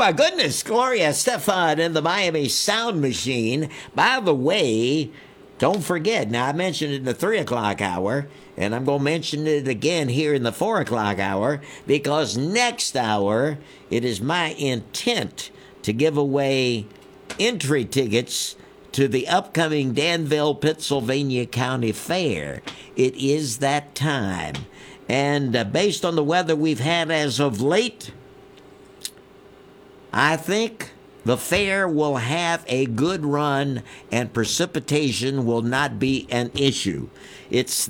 my goodness, Gloria Stefan in the Miami Sound Machine. By the way, don't forget, now I mentioned it in the 3 o'clock hour, and I'm going to mention it again here in the 4 o'clock hour, because next hour it is my intent to give away entry tickets to the upcoming Danville, Pennsylvania County Fair. It is that time. And based on the weather we've had as of late, I think the fair will have a good run and precipitation will not be an issue. It's